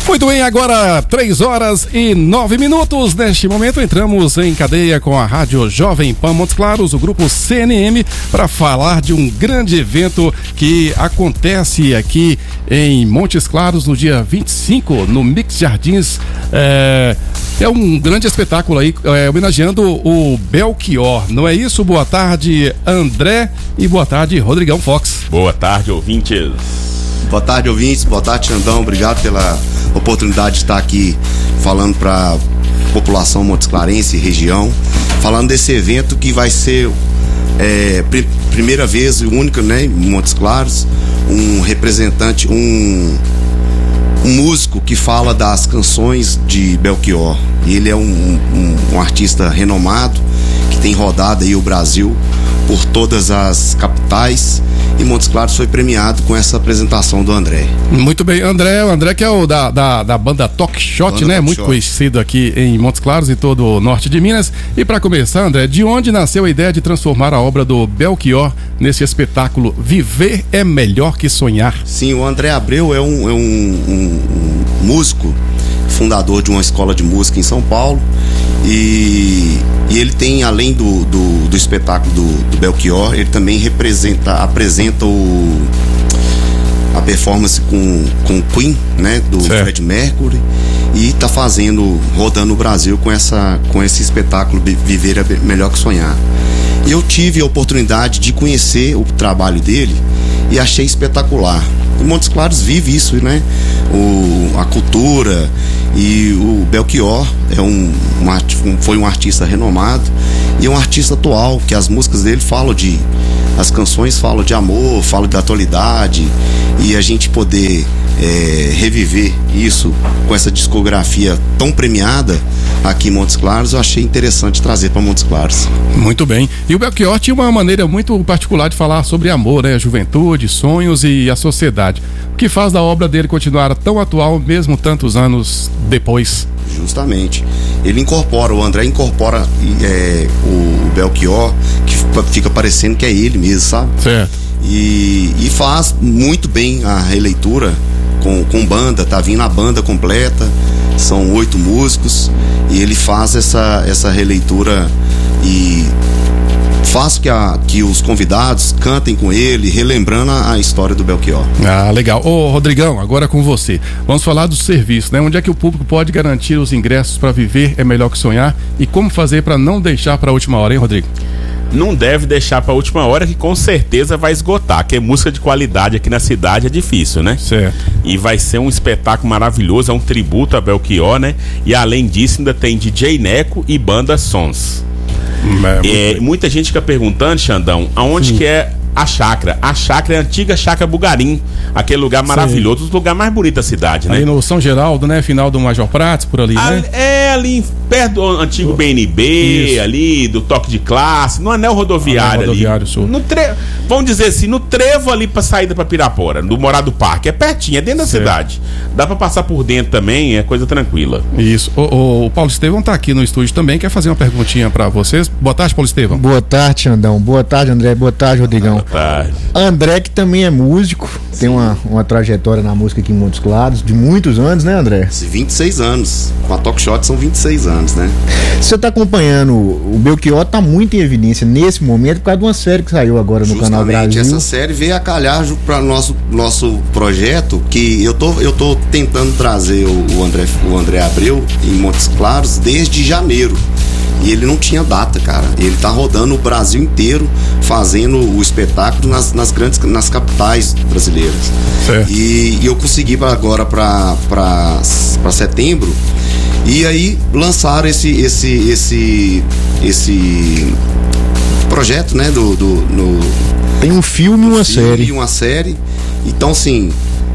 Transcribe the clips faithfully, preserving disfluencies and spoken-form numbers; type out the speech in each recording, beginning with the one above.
Muito bem, agora três horas e nove minutos. Neste momento entramos em cadeia com a Rádio Jovem Pan Montes Claros, o grupo C N M, para falar de um grande evento que acontece aqui em Montes Claros no dia vinte e cinco, no Mix Jardins. É, é um grande espetáculo aí, é, homenageando o Belchior, não é isso? Boa tarde, André, e boa tarde, Rodrigão Fox. Boa tarde, ouvintes. Boa tarde, ouvintes. Boa tarde, Xandão. Obrigado pela oportunidade de estar aqui falando para a população montesclarense e região, falando desse evento que vai ser é, pr- primeira vez e única, né, em Montes Claros, um representante, um, um músico que fala das canções de Belchior. Ele é um, um, um artista renomado que tem rodado aí o Brasil por todas as capitais, e Montes Claros foi premiado com essa apresentação do André. Muito bem, André, o André que é o da, da, da banda Talk Shot, banda né? Talk Muito Shot. Conhecido aqui em Montes Claros e todo o norte de Minas. E para começar, André, de onde nasceu a ideia de transformar a obra do Belchior nesse espetáculo Viver é Melhor que Sonhar? Sim, o André Abreu é um, é um, um, um músico, fundador de uma escola de música em São Paulo, e, e ele tem, além do, do, do espetáculo do, do Belchior, ele também representa, apresenta o, a performance com, com Queen, né, do certo. Fred Mercury, e está fazendo, rodando o Brasil com, essa, com esse espetáculo Viver é Melhor que Sonhar. E eu tive a oportunidade de conhecer o trabalho dele e achei espetacular. O Montes Claros vive isso, né? O, a cultura, e o Belchior é um, um, foi um artista renomado e é um artista atual, que as músicas dele falam de, as canções falam de amor, falam da atualidade, e a gente poder é, reviver isso com essa discografia tão premiada aqui em Montes Claros, eu achei interessante trazer para Montes Claros. Muito bem. E o Belchior tinha uma maneira muito particular de falar sobre amor, né? Juventude, sonhos e a sociedade. O que faz da obra dele continuar tão atual mesmo tantos anos depois? Justamente. Ele incorpora, o André incorpora é, o Belchior, que fica parecendo que é ele mesmo, sabe? Certo. E, e faz muito bem a releitura com, com banda, tá vindo a banda completa, são oito músicos, e ele faz essa, essa releitura e faz que, a, que os convidados cantem com ele, relembrando a, a história do Belchior. Ah, legal. Ô, Rodrigão, agora com você. Vamos falar do serviço, né? Onde é que o público pode garantir os ingressos para Viver é Melhor que Sonhar, e como fazer para não deixar para a última hora, hein, Rodrigo? Não deve deixar para a última hora, que com certeza vai esgotar, que música de qualidade aqui na cidade é difícil, né? Certo. E vai ser um espetáculo maravilhoso, é um tributo a Belchior, né? E além disso ainda tem D J Neco e banda Sons. É, é, muita gente fica perguntando, Xandão, aonde Sim. que é a chácara? A chácara é a antiga chácara Bugarim, aquele lugar maravilhoso, o lugar mais bonito da cidade, né? Ali no São Geraldo, né? Final do Major Prats, por ali, a, né? É, ali perto do antigo B N B, Isso. ali do toque de classe, no anel rodoviário, anel rodoviário ali. Sul. No tre... Vamos dizer assim, no trevo ali pra saída pra Pirapora, do Morado Parque, é pertinho, é dentro da certo. cidade. Dá pra passar por dentro também, é coisa tranquila. Isso. O, o, o Paulo Estevão tá aqui no estúdio também, quer fazer uma perguntinha pra vocês. Boa tarde, Paulo Estevão. Boa tarde, Xandão. Boa tarde, André. Boa tarde, Rodrigão. Boa tarde. André, que também é músico, Sim. tem uma, uma trajetória na música aqui em Montes Claros, de muitos anos, né, André? vinte e seis anos. Com a Talk Shot são vinte e seis anos, né? Você tá acompanhando, o Belchior tá muito em evidência nesse momento por causa de uma série que saiu agora no Justamente, Canal Brasil. Essa série veio a calhar para nosso nosso projeto, que eu tô eu tô tentando trazer o, o André o André Abreu em Montes Claros desde janeiro. E ele não tinha data, cara. Ele tá rodando o Brasil inteiro, fazendo o espetáculo nas, nas grandes, nas capitais brasileiras. Certo. E, e eu consegui pra agora para para setembro. E aí lançaram esse esse esse esse projeto, né, do, do no, tem um filme e uma filme série. E uma série. Então, assim,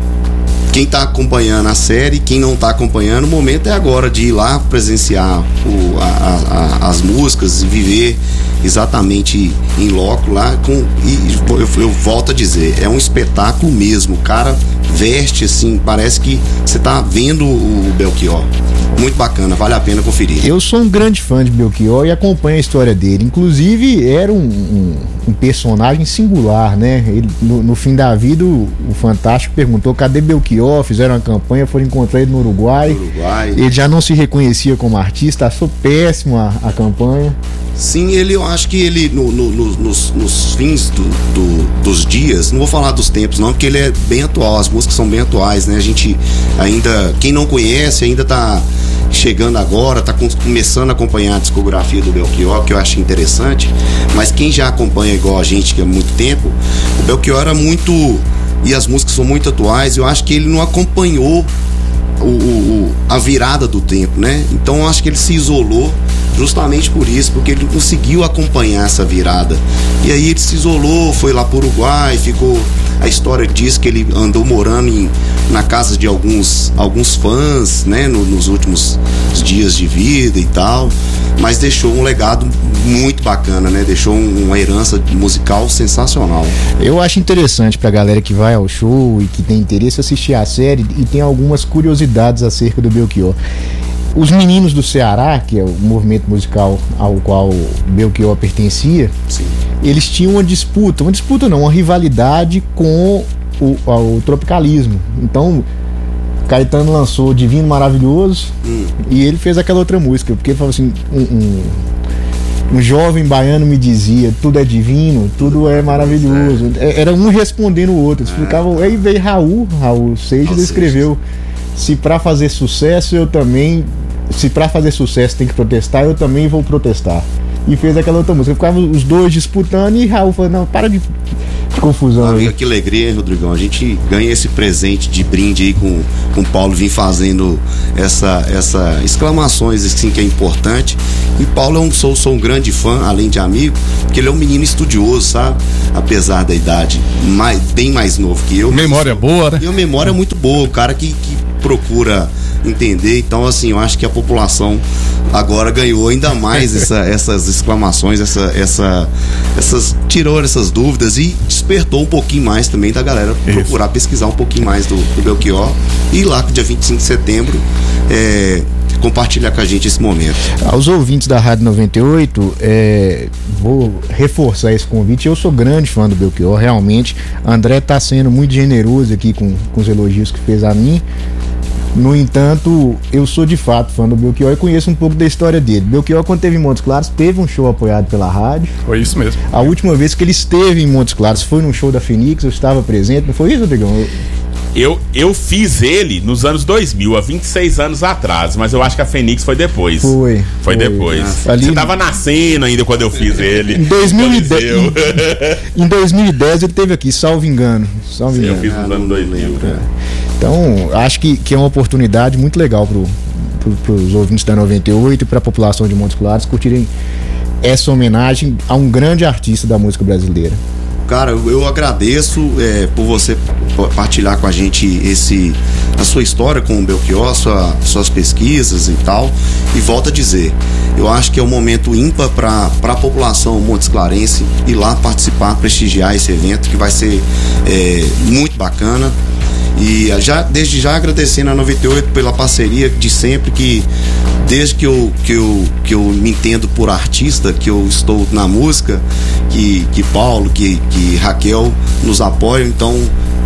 quem está acompanhando a série, quem não está acompanhando, o momento é agora de ir lá presenciar o, a, a, as músicas e viver exatamente em loco lá, com, e eu, eu volto a dizer, é um espetáculo mesmo, o cara veste assim, parece que você tá vendo o Belchior. Muito bacana, vale a pena conferir. Eu sou um grande fã de Belchior e acompanho a história dele. Inclusive, era um, um, um personagem singular, né? Ele, no, no fim da vida, o, o Fantástico perguntou: cadê Belchior? Fizeram uma campanha, foram encontrar ele no Uruguai. No Uruguai. Ele já não se reconhecia como artista, achou péssimo a, a campanha. Sim, ele, eu acho que ele, no, no, no, nos, nos fins do, do, dos dias, não vou falar dos tempos não, porque ele é bem atual, as músicas são bem atuais, né? A gente ainda, quem não conhece, ainda tá chegando agora, tá começando a acompanhar a discografia do Belchior, que eu acho interessante, mas quem já acompanha igual a gente, que há muito tempo, o Belchior era muito, e as músicas são muito atuais, eu acho que ele não acompanhou o, o, a virada do tempo, né? Então eu acho que ele se isolou justamente por isso, porque ele não conseguiu acompanhar essa virada. E aí ele se isolou, foi lá para o Uruguai, ficou. A história diz que ele andou morando em, na casa de alguns, alguns fãs, né, no, nos últimos dias de vida e tal, mas deixou um legado muito bacana, né? Deixou um, uma herança musical sensacional. Eu acho interessante pra galera que vai ao show e que tem interesse assistir a série e tem algumas curiosidades acerca do Belchior. Os Meninos do Ceará, que é o movimento musical ao qual Belchior pertencia, sim, eles tinham uma disputa, uma disputa não, uma rivalidade com o, o tropicalismo. Então, Caetano lançou Divino Maravilhoso, hum. e ele fez aquela outra música, porque ele falou assim, um, um, um jovem baiano me dizia, tudo é divino, tudo é maravilhoso. É. Era um respondendo o outro. Explicavam, é. Aí veio Raul, Raul Seixas escreveu, se pra fazer sucesso eu também, se pra fazer sucesso tem que protestar, eu também vou protestar. E fez aquela outra música. Ficavam os dois disputando e Raul falou, não, para de, de confusão. Amiga, que alegria, hein, Rodrigão? A gente ganha esse presente de brinde aí com, com o Paulo vir fazendo essa, essa exclamações assim que é importante. E Paulo é um, sou, sou um grande fã, além de amigo, porque ele é um menino estudioso, sabe? Apesar da idade mais, bem mais novo que eu. Memória mas, boa, né? E uma memória muito boa, o cara que, que procura entender. Então, assim, eu acho que a população agora ganhou ainda mais essa, essas exclamações, essa, essa, essas, tirou essas dúvidas e despertou um pouquinho mais também da galera procurar Isso. pesquisar um pouquinho mais do, do Belchior. E lá, dia vinte e cinco de setembro, é, compartilhar com a gente esse momento. Aos ouvintes da Rádio noventa e oito, é, vou reforçar esse convite. Eu sou grande fã do Belchior, realmente. André está sendo muito generoso aqui com, com os elogios que fez a mim. No entanto, eu sou de fato fã do Belchior e conheço um pouco da história dele. Belchior, quando esteve em Montes Claros, teve um show apoiado pela rádio. Foi isso mesmo. A última vez que ele esteve em Montes Claros foi num show da Fenix, eu estava presente, não foi isso, Rodrigão? Eu... Eu, eu fiz ele nos anos dois mil, há vinte e seis anos atrás, mas eu acho que a Fenix foi depois. Foi. Foi, foi. depois. Ah, ali... Você tava nascendo ainda quando eu fiz ele. Em dois mil e dez, em, em dois mil e dez ele teve aqui, salvo engano. Salvo Sim, engano. eu fiz nos ah, anos dois mil. É. Então, acho que, que é uma oportunidade muito legal pro, pro, pros ouvintes da noventa e oito e pra população de Montes Claros curtirem essa homenagem a um grande artista da música brasileira. Cara, eu agradeço é, por você partilhar com a gente esse, a sua história com o Belchior, sua, suas pesquisas e tal. E volto a dizer, eu acho que é um momento ímpar para a população montesclarense ir lá participar, prestigiar esse evento que vai ser é, muito bacana. E já, desde já agradecendo a noventa e oito pela parceria de sempre, que desde que eu, que eu, que eu me entendo por artista, que eu estou na música, que, que Paulo, que, que Raquel nos apoiam, então,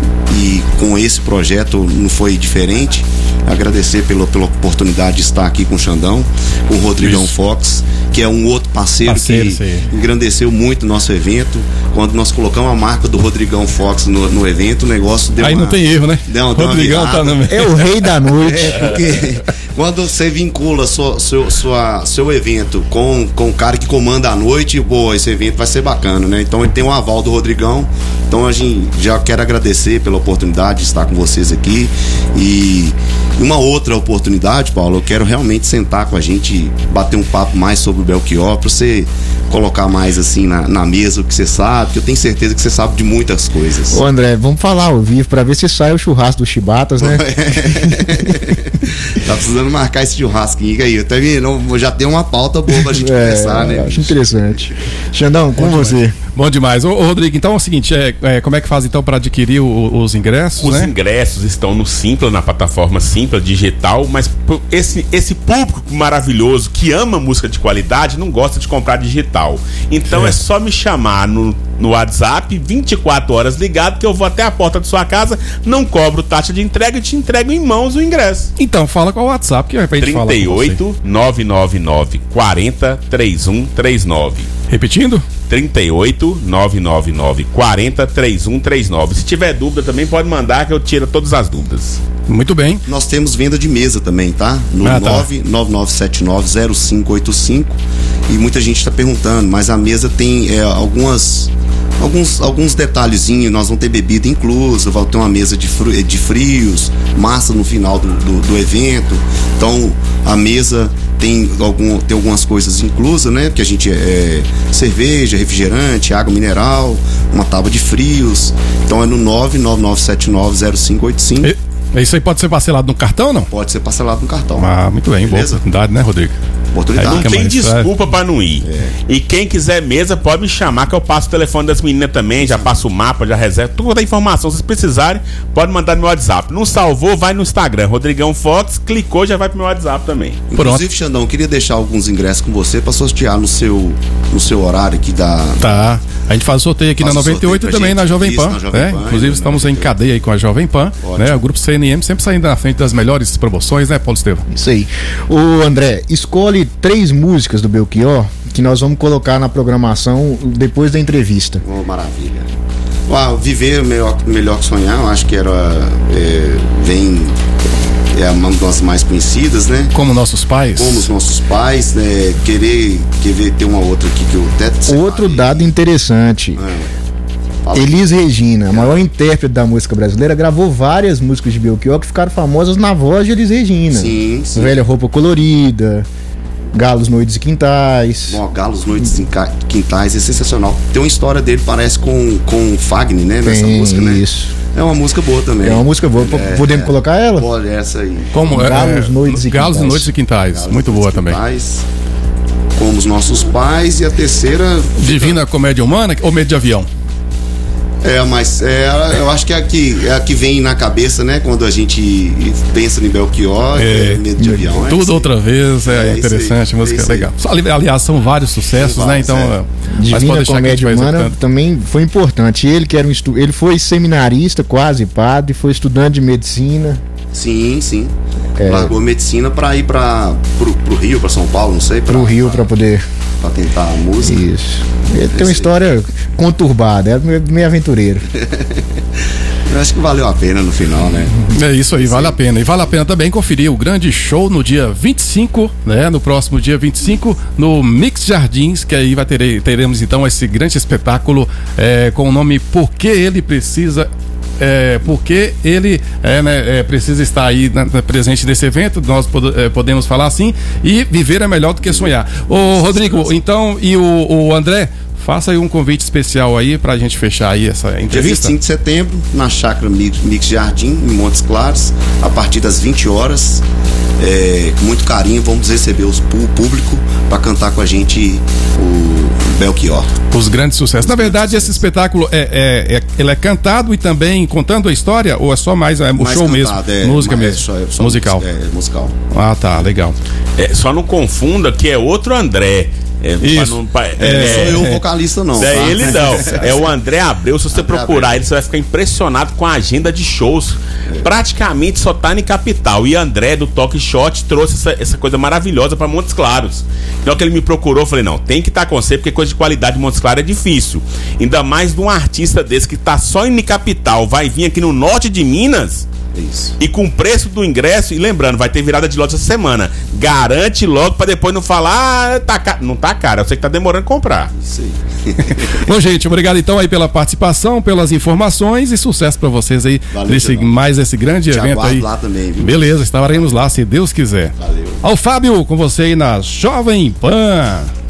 e com esse projeto não foi diferente. Agradecer pela, pela oportunidade de estar aqui com o Xandão, com o Rodrigão Isso. Fox, que é um outro parceiro, parceiro que sim. engrandeceu muito o nosso evento. Quando nós colocamos a marca do Rodrigão Fox no, no evento, o negócio deu Aí uma, não tem erro, né? Deu uma, Rodrigão tá no... É o rei da noite. É, porque quando você vincula sua, seu, sua, seu evento com, com o cara que comanda a noite, pô, esse evento vai ser bacana, né? Então ele tem um aval do Rodrigão. Então a gente já quero agradecer pela oportunidade de estar com vocês aqui. E E uma outra oportunidade, Paulo, eu quero realmente sentar com a gente, bater um papo mais sobre o Belchior, pra você colocar mais assim na, na mesa o que você sabe, que eu tenho certeza que você sabe de muitas coisas. Ô André, vamos falar ao vivo pra ver se sai o churrasco dos Chibatas, né? Tá precisando marcar esse churrasquinho aí. Eu, também, não, já tem uma pauta boa pra gente é, conversar, né? Acho interessante. Xandão, com Bom você. Demais. Bom demais. Ô, ô, Rodrigo, então é o seguinte, é, é, como é que faz então para adquirir o, os ingressos? Os né? ingressos estão no Simpla, na plataforma Simpla digital, mas esse, esse público maravilhoso que ama música de qualidade não gosta de comprar digital. Então é, é só me chamar no, no WhatsApp, vinte e quatro horas ligado, que eu vou até a porta da sua casa, não cobro taxa de entrega e te entrego em mãos o ingresso. Então fala qual o WhatsApp que é pra gente falar com você. trinta e oito, nove nove nove, quarenta, trinta e um trinta e nove. Repetindo? trinta e oito, nove nove nove, quarenta, trinta e um trinta e nove. Se tiver dúvida também pode mandar que eu tiro todas as dúvidas. Muito bem. Nós temos venda de mesa também, tá? No ah, tá. nove nove nove sete nove zero cinco oito cinco. E muita gente está perguntando, mas a mesa tem é, algumas alguns, alguns detalhezinhos. Nós vamos ter bebida inclusa, vai ter uma mesa de, fri, de frios, massa no final do, do, do evento. Então a mesa tem, algum, tem algumas coisas inclusas, né? Que a gente é cerveja, refrigerante, água mineral, uma tábua de frios. Então é no nove nove nove sete nove zero cinco oito cinco. E, isso aí pode ser parcelado no cartão ou não? Pode ser parcelado no cartão. Ah, muito bem, boa oportunidade, né, Rodrigo? Oportunidade. Não tem desculpa pra não ir. É. E quem quiser mesa pode me chamar que eu passo o telefone das meninas também, já passo o mapa, já reservo toda a informação. Se vocês precisarem, pode mandar no meu WhatsApp. Não salvou, vai no Instagram, Rodrigão Fotos, clicou, já vai pro meu WhatsApp também. Inclusive, Xandão, eu queria deixar alguns ingressos com você pra sortear no seu, no seu horário aqui da... Tá. A gente faz o sorteio aqui faz na noventa e oito e também gente, na Jovem Pan. Na Jovem né? Pan Inclusive né? estamos em cadeia aí com a Jovem Pan. Né? O grupo C N M sempre saindo na frente das melhores promoções, né, Paulo Estevam? Isso aí. Ô André, escolhe três músicas do Belchior que nós vamos colocar na programação depois da entrevista. Oh, maravilha. Uau, viver melhor, melhor que sonhar, eu acho que era é, vem é uma das mais conhecidas, né? Como nossos pais. Como os nossos pais, né? Querer, querer ter uma outra aqui que eu até separei. Outro dado interessante. É. Elis Regina, a maior intérprete da música brasileira, gravou várias músicas de Belchior que ficaram famosas na voz de Elis Regina. Sim, sim. Velha Roupa Colorida, Galos, Noites e Quintais. Bom, Galos, Noites e Quintais é sensacional. Tem uma história dele, parece com, com Fagner, né? Nessa Tem, música, né? Isso. É uma música boa também. É uma música boa. É, Podemos é, colocar ela? Pode, essa aí. Como é? Galos, Noites e Quintais. Galos, Noites e Quintais. Galos, Muito boa também. Quintais, como os nossos pais. E a terceira... Divina Comédia Humana ou Medo de Avião? É, mas é, eu acho que é a que, é a que vem na cabeça, né? Quando a gente pensa em Belchior, é, é Medo de Avião. Tudo é outra vez, é, é interessante, aí, música é legal. Aliás, são vários sucessos, são vários, né? Então, é. Divina Comédia Humana também foi importante. Ele que era um estu... ele foi seminarista, quase padre, foi estudante de medicina. Sim, sim. É. Largou medicina para ir para pro, pro Rio, para São Paulo, não sei. Para o Rio para poder para tentar a música. Isso. Ele tem uma história conturbada, é meio aventureiro. Eu acho que valeu a pena no final, né? É isso aí, vale a pena. E vale a pena também conferir o grande show no dia vinte e cinco, né? No próximo dia vinte e cinco, no Mix Jardins, que aí vai ter, teremos então esse grande espetáculo é, com o nome Por que Ele Precisa. É, porque ele é, né, é, precisa estar aí na, na, presente nesse evento, nós pod é, podemos falar assim, e viver é melhor do que sonhar. Ô Rodrigo, então, e o, o André, faça aí um convite especial aí pra gente fechar aí essa entrevista. Dia vinte e cinco de setembro, na Chácara Mix Jardim, em Montes Claros, a partir das vinte horas. É, com muito carinho, vamos receber os, o público para cantar com a gente o Belchior. Os grandes sucessos. Os Na verdade, esse espetáculo é, é, é, ele é cantado e também contando a história, ou é só mais é, o mais show cantado, mesmo? É, música mesmo? É só, é só musical. Música, é, musical. Ah, tá, legal. É, só não confunda que é outro André. É, Isso. Não, é, é, não sou eu o vocalista, não. É tá? ele não. É o André Abreu. Se você André procurar Abreu. ele, você vai ficar impressionado com a agenda de shows. É. Praticamente só tá em capital. E André, do Talk Shot, trouxe essa, essa coisa maravilhosa pra Montes Claros. Então que ele me procurou, eu falei, não, tem que estar tá com você, porque coisa de qualidade em Montes Claros é difícil. Ainda mais de um artista desse que tá só em capital, vai vir aqui no norte de Minas. Isso. E com o preço do ingresso, e lembrando, vai ter virada de lote essa semana. Garante logo pra depois não falar, ah, tá caro. Não tá caro, eu sei que tá demorando a comprar. Isso aí. Bom, gente, obrigado então aí pela participação, pelas informações e sucesso pra vocês aí. Valeu, nesse, mais esse grande Te evento aí. lá também, viu? Beleza, estaremos lá se Deus quiser. Valeu. Ao Fábio, com você aí na Jovem Pan.